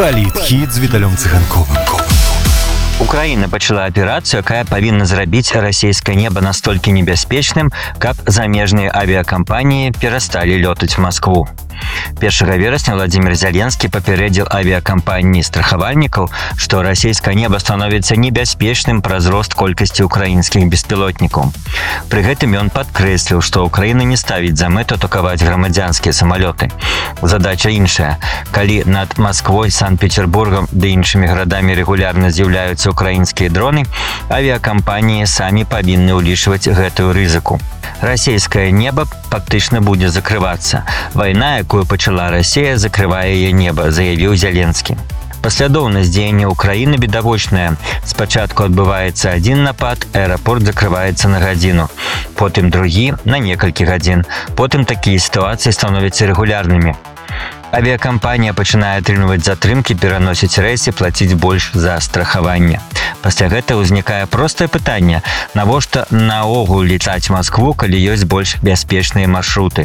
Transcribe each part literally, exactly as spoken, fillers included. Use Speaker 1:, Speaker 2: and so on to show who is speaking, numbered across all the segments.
Speaker 1: Палітхід з Віталем Циганковым.
Speaker 2: Украіна пачала аперацыю, якая павінна зрабіць расійскае неба настолькі небяспечным, каб замежныя авіакампаніі перасталі лётаць в Москву. першага верасня Владимир Зеленский папярэдзіў авіакампаніі страхавальнікаў, што расійскае неба становіцца небяспечным праз рост колькасці украінскіх беспілотнікаў. Пры гэтым ён падкрэсліў, што Украіна не ставіць за мэту атакаваць грамадзянскія самалёты. Задача іншая. Калі над Москвой, Санкт-Петербургам ды іншымі гарадамі рэгулярна з'яўляюцца украінскія дроны, авіакампаніі самі павінны ўлічваць гэтую рызыку. Расійскае неба фактычна будзе закрывацца. Вайна, якую пачала Расія, закрывае яе неба, заявіў Зеленскі. Паслядоўнасць дзеяння Украіны відавочная. Спачатку адбываецца адзін напад, аэрапорт закрываецца на гадзіну. Потым другі на некалькі гадзін. Потым такія сітуацыі становяцца рэгулярнымі. Авіакампанія пачынае атрымліваць затрымкі, пераносіць рэйсы, плаціць больш за страхаванне. Пасля гэтага ўзнікае простае пытанне: навошта наогул летаць Москву, калі ёсць больш бяспечныя маршруты?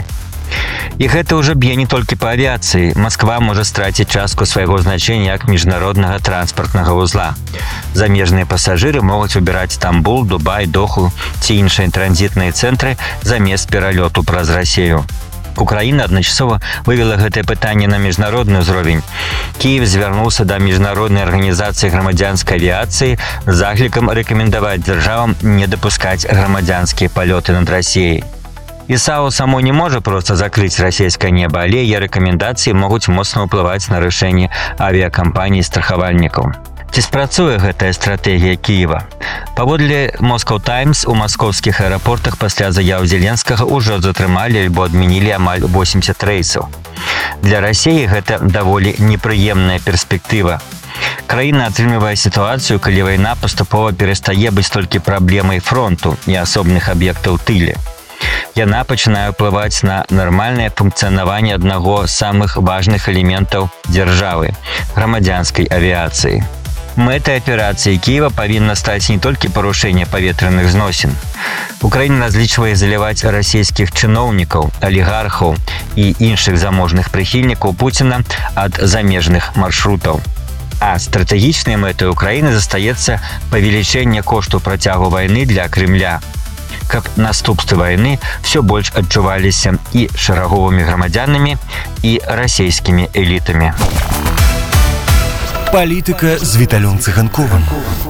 Speaker 2: І гэта ўжо б'е не толькі па авіяцыі. Москва можа страціць частку свайго значэння як міжнароднага транспартнага вузла. Замежныя пасажыры могуць выбіраць Стамбул, Дубай, Доху ці іншыя транзітныя цэнтры замест пералёту праз Расію. Украіна адначасова вывела гэтае пытанне на міжнародны ўзровень. Кіев звярнуўся да міжнароднай арганізацыі грамадзянскай авіяцыі з заклікам рэкамендаваць дзяржавам не дапускаць грамадзянскія палёты над Расіяй. ІСАО само не можа проста закрыць расійскае неба, але яе рэкамендацыі могуць моцна ўплываць на рашэнне авіакампаній страхавальнікаў. Ці спрацуе гэтая стратэгія Кіева? Паводле Moscow Times, у маскоўскіх аэрапортах пасля заяў Зеленскага ўжо затрымалі альбо адмянілі амаль восемьдесят рэйсаў. Для Расіі гэта даволі непрыемная перспектыва. Краіна атрымлівае сітуацыю, калі вайна паступова перастае быць толькі праблемай фронту і асобных аб'ектаў тыле. Яна пачынае ўплываць на нармальнае функцыянаванне аднаго з самых важных элементаў дзяржавы – грамадзянскай авіяцыі. Мэтай аперацыі Кіева павінна стаць не толькі парушэнне паветраных зносін. Украіна разлічвае заліваць расійскіх чыноўнікаў, алігархаў і іншых заможных прыхільнікаў Пуціна ад замежных маршрутаў. А стратэгічнай мэтай Украіны застаецца павелічэнне кошту працягу вайны для Крэмля, каб наступствы вайны ўсё больш адчуваліся і шараговымі грамадзянамі, і расійскімі элітамі.
Speaker 1: Палітыка з Віталем Циганковым.